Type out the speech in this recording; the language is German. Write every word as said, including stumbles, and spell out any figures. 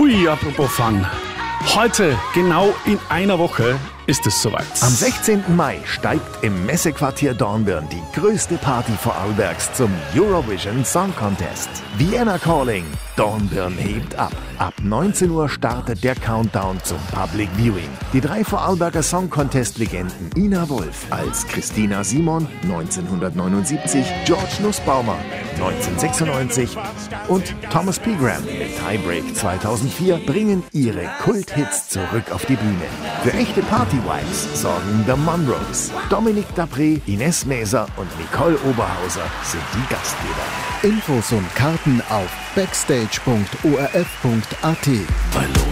Ui, apropos Fun. Heute, genau in einer Woche, ist es soweit. Am sechzehnten Mai steigt im Messequartier Dornbirn die größte Party Vorarlbergs zum Eurovision Song Contest. Vienna Calling. Dornbirn hebt ab. Ab neunzehn Uhr startet der Countdown zum Public Viewing. Die drei Vorarlberger Song Contest-Legenden Ina Wolf als Christina Simon neunzehnhundertneunundsiebzig, George Nussbaumer neunzehnhundertsechsundneunzig und Thomas Pigram mit Tiebreak zweitausendvier bringen ihre Kulthits zurück auf die Bühne. Für echte Party-Vibes sorgen The Monroes. Dominique Dapré, Ines Maeser und Nicole Oberhauser sind die Gastgeber. Infos und Karten auf backstage punkt o r f punkt a t.